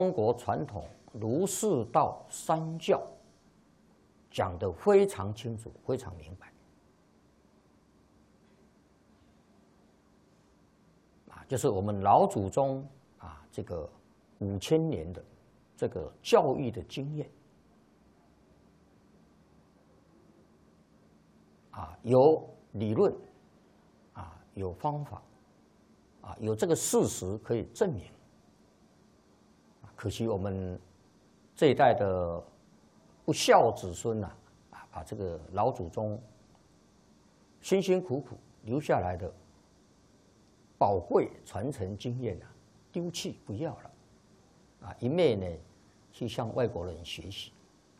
中国传统儒释道三教讲得非常清楚，非常明白。就是我们老祖宗这个5000年的这个教育的经验有理论有方法有这个事实可以证明。可惜我们这一代的不孝子孙把这个老祖宗辛辛苦苦留下来的宝贵传承经验丢弃不要了一昧呢去向外国人学习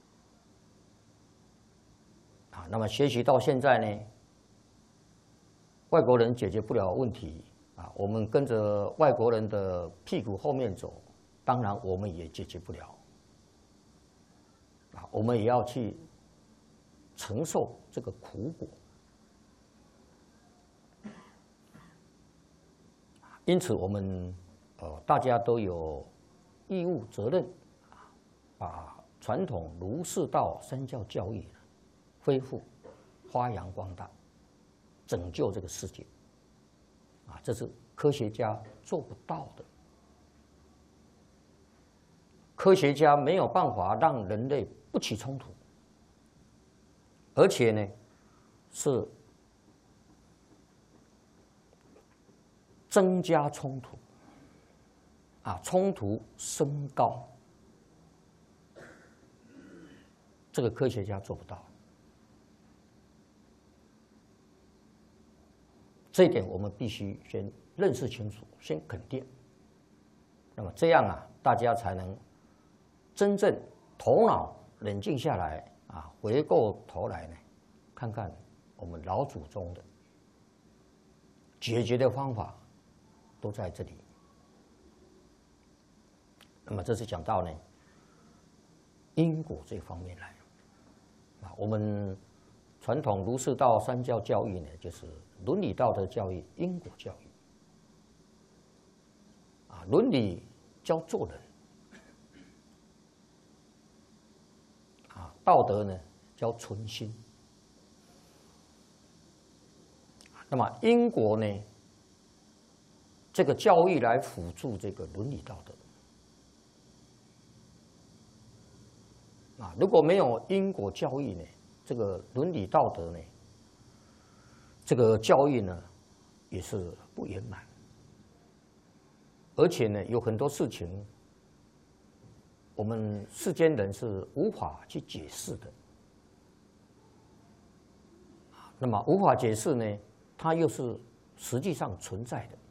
那么学习到现在呢，外国人解决不了问题我们跟着外国人的屁股后面走，当然我们也解决不了我们也要去承受这个苦果。因此，我们大家都有义务责任把传统儒释道三教教育恢复、发扬光大，拯救这个世界这是科学家做不到的。科学家没有办法让人类不起冲突，而且呢是增加冲突冲突升高，这个科学家做不到。这一点我们必须先认识清楚，先肯定。那么这样大家才能真正头脑冷静下来回过头来呢，看看我们老祖宗的解决的方法都在这里。那么这是讲到呢因果这方面来我们传统儒释道三教教育呢，就是伦理道德教育、因果教育伦理教做人道德呢教存心。那么因果呢，这个教育来辅助这个伦理道德如果没有因果教育呢，这个伦理道德呢，这个教育呢也是不圆满，而且呢有很多事情我们世间人是无法去解释的那么无法解释呢，它又是实际上存在的，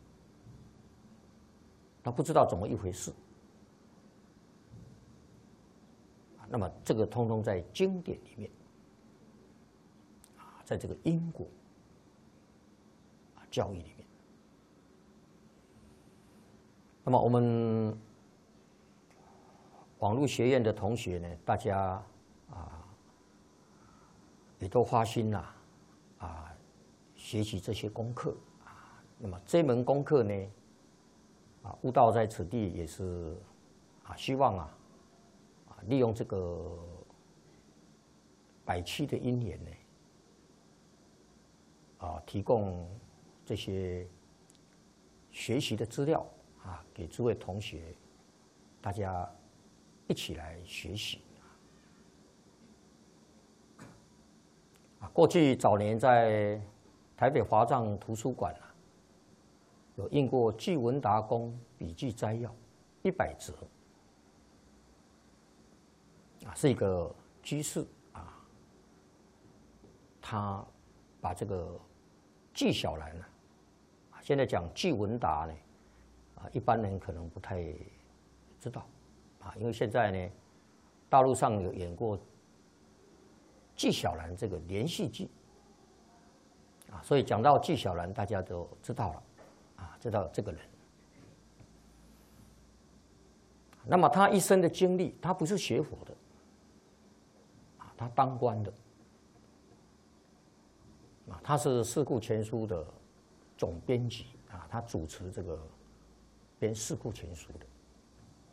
他不知道怎么一回事那么这个通通在经典里面在这个因果教育里面。那么我们网络学院的同学呢，大家也都花心学习这些功课那么这门功课呢悟道在此地也是希望利用这个170的因缘呢提供这些学习的资料给诸位同学，大家一起来学习过去早年在台北华藏图书馆有印过季文达公笔记摘要100则是一个居士他把这个纪晓岚现在讲季文达呢一般人可能不太知道因为现在呢大陆上有演过纪晓岚这个连续剧所以讲到纪晓岚大家都知道了知道这个人。那么他一生的经历，他不是学佛的他当官的他是《四库全书》的总编辑他主持这个编《四库全书》的。